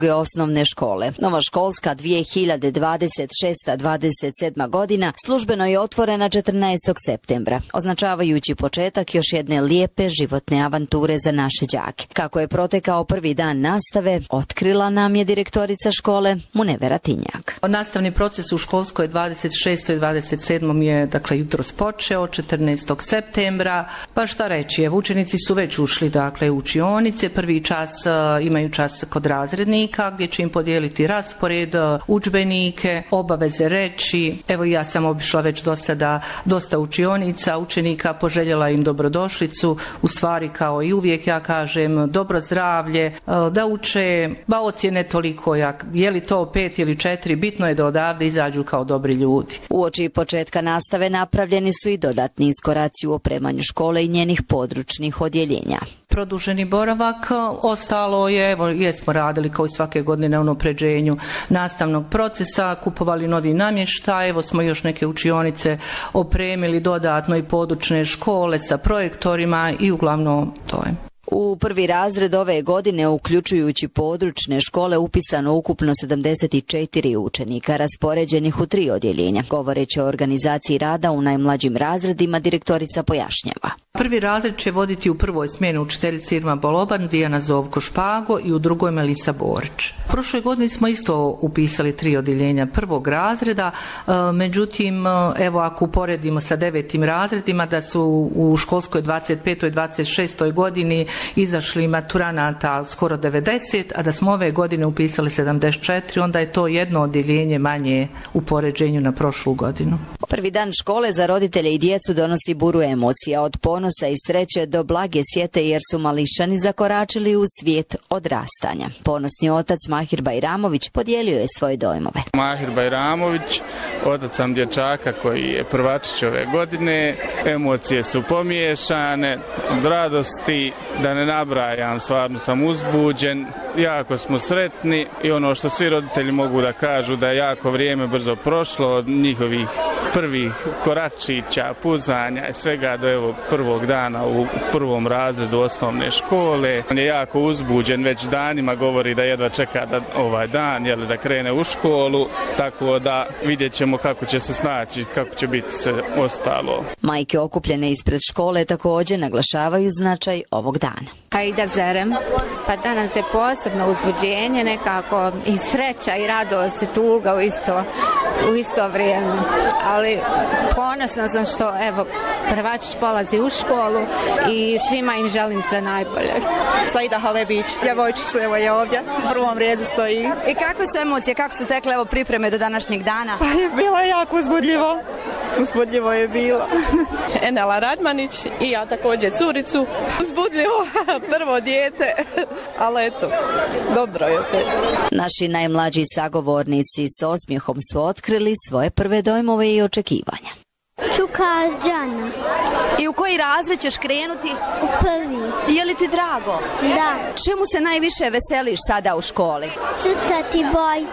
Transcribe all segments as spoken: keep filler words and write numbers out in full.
osnovne škole. Nova školska dvije hiljade dvadeset šesta dvadeset sedma godina službeno je otvorena četrnaestog septembra, označavajući početak još jedne lijepe životne avanture za naše đake. Kako je protekao prvi dan nastave, otkrila nam je direktorica škole Munevera Tinjak. Nastavni proces u školskoj dvadeset šestoj dvadeset sedmoj je dakle jutros počeo četrnaestog septembra. Pa šta reći, evo učenici su već ušli dakle u učionice, prvi čas uh, imaju čas kod razrednika gdje će im podijeliti raspored, uh, udžbenike, obaveze reći. Evo ja sam obišla već do sada dosta učionica, učenika, poželjela im dobrodošlicu, u stvari kao i uvijek ja kažem dobro zdravlje, uh, da uče, ba ocjene toliko, jak, je li to pet ili četiri, bitno je da odavde izađu kao dobri ljudi. Uoči početka nastave napravljeni su i dodatni iskoraci u opremanju škole i njenih područnih odjeljenja. Produženi boravak, ostalo je, evo, jesmo radili kao i svake godine na unapređenju nastavnog procesa, kupovali novi namještaj, evo smo još neke učionice opremili dodatno i područne škole sa projektorima i uglavnom to je. U prvi razred ove godine, uključujući područne škole, upisano ukupno sedamdeset četiri učenika, raspoređenih u tri odjeljenja. Govoreći o organizaciji rada u najmlađim razredima, direktorica pojašnjava. Prvi razred će voditi u prvoj smjeni učiteljica Irma Boloban, Dijana Zovko-Špago i u drugoj Melisa Borić. Prošle godine smo isto upisali tri odjeljenja prvog razreda, međutim, evo ako uporedimo sa devetim razredima, da su u školskoj dvadeset petoj dvadeset šestoj godini izašli maturanata skoro devedeset, a da smo ove godine upisali sedamdeset četiri, onda je to jedno odjeljenje manje u poređenju na prošlu godinu. Prvi dan škole za roditelje i djecu donosi buru emocija, od ponosa i sreće do blage sjete, jer su mališani zakoračili u svijet odrastanja. Ponosni otac Mahir Bajramović podijelio je svoje dojmove. Mahir Bajramović, otac sam dječaka koji je prvačić ove godine. Emocije su pomiješane, od radosti, da ne nabrajam, stvarno sam uzbuđen, jako smo sretni i ono što svi roditelji mogu da kažu da je jako vrijeme brzo prošlo od njihovih prvih koračića, puzanja i svega do evo prvog dana u prvom razredu osnovne škole. On je jako uzbuđen, već danima govori da jedva čeka da ovaj dan, jel, da krene u školu, tako da vidjet ćemo kako će se snaći, kako će biti se ostalo. Majke okupljene ispred škole također naglašavaju značaj ovog dana. Aida Zerem, pa danas je posebno uzbuđenje, nekako i sreća i radost i tuga u isto, u isto vrijeme. Ali ponosna sam što evo prvačić polazi u školu i svima im želim sve najbolje. Saida Halebić, djevojčica evo je ovdje, u prvom redu stoji. I kakve su emocije, kako su tekle evo pripreme do današnjeg dana? Pa je bilo jako uzbudljivo. Uzbudljivo je bilo. Enela Radmanić i ja također curicu. Uzbudljivo, prvo dijete, ali eto, dobro je opet. Naši najmlađi sagovornici s osmijehom su otkrili svoje prve dojmove i očekivanja. Čuka Đana. I u koji razred ćeš krenuti? U prvi. Je li ti drago? Da. Čemu se najviše veseliš sada u školi? Crtati boj.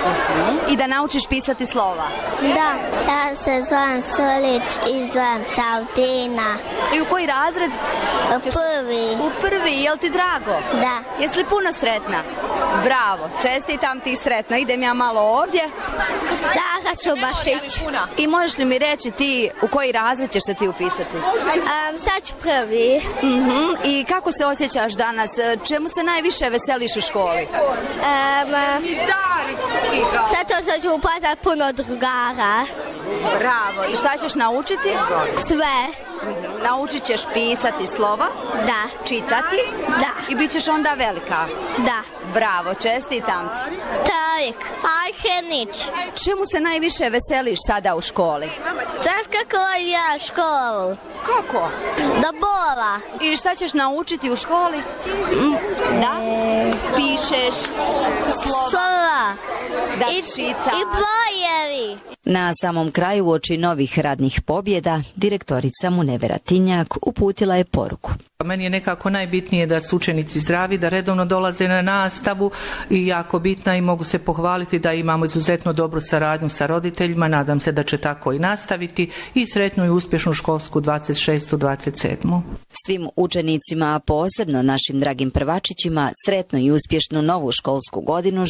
I da naučiš pisati slova? Da. Ja se zovem Solić i zovem Sautina. I u koji razred? U prvi. U prvi, je li ti drago? Da. Jesi li puno sretna? Bravo, čestitam ti sretno. Idem ja malo ovdje. Zara Šubašić. I možeš li mi reći ti u koji razred ćeš se ti upisati? Um, sad ću prvi. Uh-huh. I kako se osjećaš danas? Čemu se najviše veseliš u školi? Um, zato što ću upoznat puno drugara. Bravo. I šta ćeš naučiti? Sve. Naučit ćeš pisati slova? Da. Čitati? Da. I bit ćeš onda velika? Da. Bravo, čestitam ti. Tarik Arhenić. Čemu se najviše veseliš sada u školi? Znaš kako ja školu? Kako? Da bola. I šta ćeš naučiti u školi? Mm. Da? Pišeš slova. Slova. Da I, čita. i brojevi. Na samom kraju uoči novih radnih pobjeda direktorica Munevera Tinjak uputila je poruku. Meni je nekako najbitnije da su učenici zdravi, da redovno dolaze na nastavu i jako bitna i mogu se pohvaliti da imamo izuzetno dobru saradnju sa roditeljima, nadam se da će tako i nastaviti i sretnu i uspješnu školsku dvadeset šestu dvadeset sedmu. Svim učenicima, a posebno našim dragim prvačićima, sretnu i uspješnu novu školsku godinu